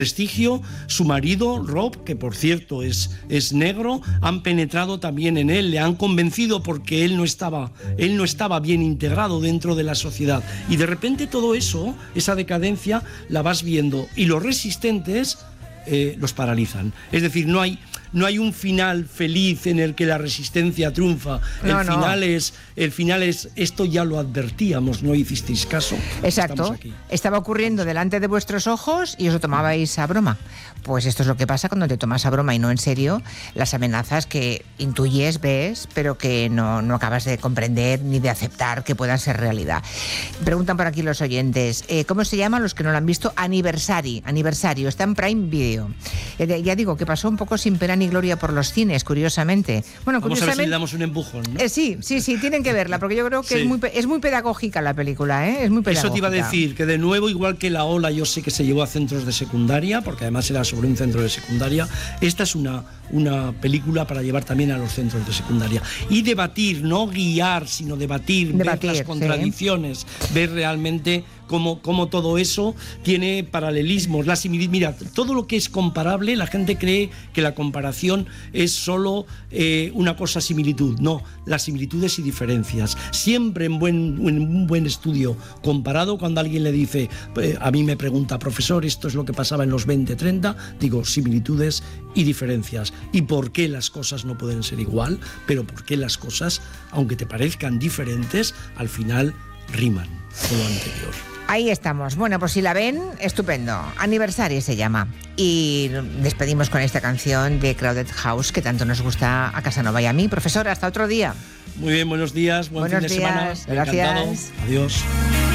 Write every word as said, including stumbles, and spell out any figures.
prestigio, su marido, Rob, que por cierto es, es negro, han penetrado también en él, le han convencido porque él no estaba, él no estaba bien integrado dentro de la sociedad. Y de repente todo eso, esa decadencia, la vas viendo. Y los resistentes eh, los paralizan. Es decir, no hay... No hay un final feliz en el que la resistencia triunfa. No, el, no. final es, el final es, esto ya lo advertíamos, no hicisteis caso. Exacto. Estaba ocurriendo delante de vuestros ojos y os lo tomabais a broma. Pues esto es lo que pasa cuando te tomas a broma y no en serio las amenazas que intuyes, ves, pero que no, no acabas de comprender ni de aceptar que puedan ser realidad. Preguntan por aquí los oyentes, eh, ¿cómo se llama los que no lo han visto? Aniversario, aniversario, está en Prime Video. Eh, ya digo que pasó un poco sin pena ni gloria por los cines, curiosamente. Bueno, Vamos curiosamente, a ver si le damos un empujón, ¿no? Eh, sí, sí, sí, tienen que verla, porque yo creo que Sí. es, muy, es muy pedagógica la película, ¿eh? Es muy pedagógica. Eso te iba a decir, que de nuevo, igual que La Ola, yo sé que se llevó a centros de secundaria, porque además era sobre un centro de secundaria, esta es una, una película para llevar también a los centros de secundaria. Y debatir, no guiar, sino debatir, Debatir, ver las contradicciones, sí. ver realmente cómo, cómo todo eso tiene paralelismos, la similitud. Mira, todo lo que es comparable, la gente cree que la comparación es solo eh, una cosa similitud. No, las similitudes y diferencias. Siempre en, buen, en un buen estudio comparado, cuando alguien le dice, eh, a mí me pregunta, profesor, esto es lo que pasaba en los veinte, treinta, digo, similitudes y diferencias. ¿Y por qué las cosas no pueden ser igual? Pero por qué las cosas, aunque te parezcan diferentes, al final riman con lo anterior. Ahí estamos. Bueno, pues si la ven, estupendo. Aniversario se llama. Y despedimos con esta canción de Crowded House que tanto nos gusta a Casanova y a mí. Profesor, hasta otro día. Muy bien, buenos días, buen buenos fin de días, semana. gracias. Encantado. Adiós.